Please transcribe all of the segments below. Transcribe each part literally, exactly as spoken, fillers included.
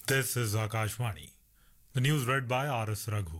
This is Akashvani. The news read by R S Raghu.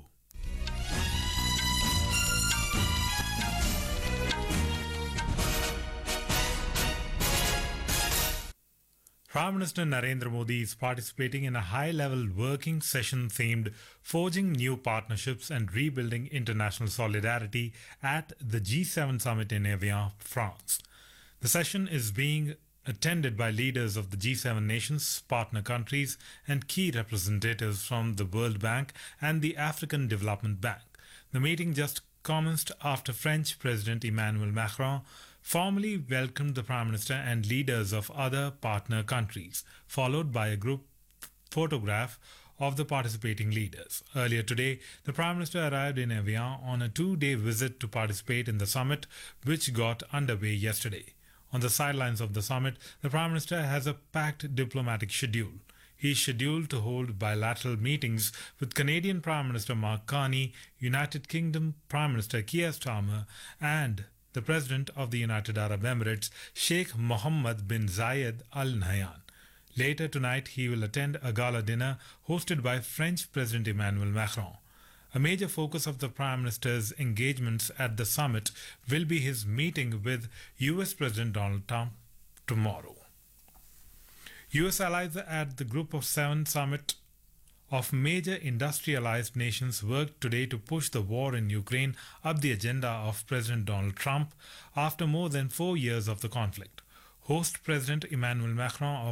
Prime Minister Narendra Modi is participating in a high-level working session themed Forging New Partnerships and Rebuilding International Solidarity at the G seven summit in Evian, France. The session is being attended by leaders of the G seven nations, partner countries, and key representatives from the World Bank and the African Development Bank. The meeting just commenced after French President Emmanuel Macron formally welcomed the Prime Minister and leaders of other partner countries, followed by a group photograph of the participating leaders. Earlier today, the Prime Minister arrived in Evian on a two-day visit to participate in the summit, which got underway yesterday. On the sidelines of the summit, the Prime Minister has a packed diplomatic schedule. He is scheduled to hold bilateral meetings with Canadian Prime Minister Mark Carney, United Kingdom Prime Minister Keir Starmer, and the President of the United Arab Emirates, Sheikh Mohammed bin Zayed Al Nahyan. Later tonight, he will attend a gala dinner hosted by French President Emmanuel Macron. A major focus of the Prime Minister's engagements at the summit will be his meeting with U S President Donald Trump tomorrow. U S allies at the Group of Seven summit of major industrialized nations worked today to push the war in Ukraine up the agenda of President Donald Trump after more than four years of the conflict. Host President Emmanuel Macron of